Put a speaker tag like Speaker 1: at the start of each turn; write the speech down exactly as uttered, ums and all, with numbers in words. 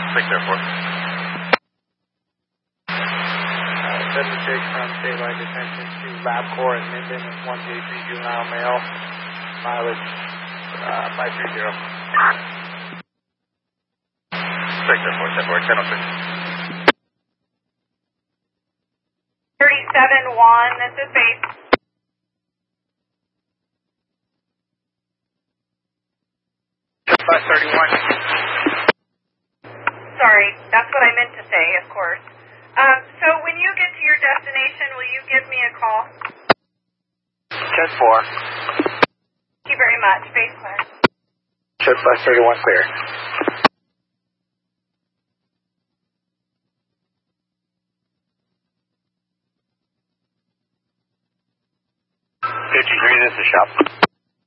Speaker 1: six zero four.
Speaker 2: seventy-six from statewide detention to LabCorp in Minden with one J three juvenile male, mileage uh, five three zero.
Speaker 1: six zero four, ten four, ten oh six.
Speaker 3: thirty-seven one, this is base.
Speaker 2: five thirty-one.
Speaker 3: Sorry, that's what I meant to say, of course. Um, so when you get to your destination, will you give me a call?
Speaker 2: ten four.
Speaker 3: Thank you very much. Base clear.
Speaker 2: five thirty-one clear.